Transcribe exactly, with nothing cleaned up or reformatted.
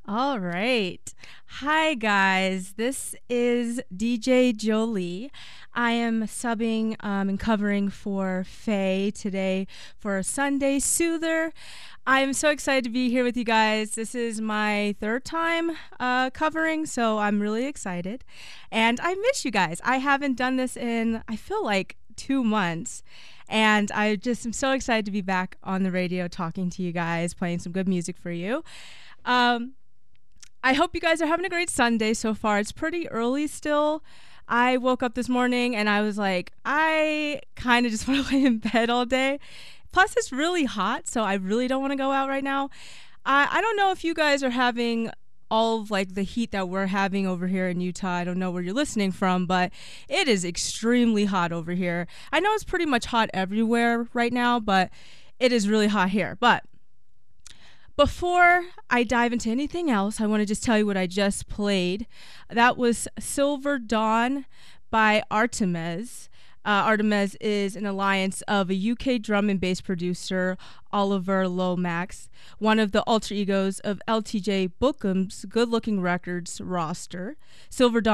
All right. Hi, guys. This is D J Jolie. I am subbing um, and covering for Faye today for a Sunday Soother. I am so excited to be here with you guys. This is my third time uh, covering, so I'm really excited. And I miss you guys. I haven't done this in, I feel like, two months. And I just am so excited to be back on the radio talking to you guys, playing some good music for you. Um, I hope you guys are having a great Sunday so far. It's pretty early still. I woke up this morning and I was like, I kind of just want to lay in bed all day. Plus, it's really hot, so I really don't want to go out right now. I, I don't know if you guys are having all of like the heat that we're having over here in Utah. I don't know where you're listening from, but it is extremely hot over here. I know it's pretty much hot everywhere right now, but it is really hot here. But before I dive into anything else, I want to just tell you what I just played. That was Silver Dawn by Artemis. Uh, Artemis is an alliance of a U K drum and bass producer, Oliver Lomax, one of the alter egos of L T J Bookham's Good Looking Records roster. Silver Dawn